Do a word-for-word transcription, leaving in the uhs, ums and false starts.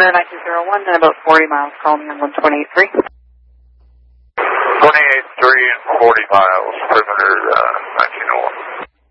perimeter nine two zero one, then about forty miles, call me on one twenty-eight three. twenty-eight three and forty miles, perimeter uh, nineteen oh one.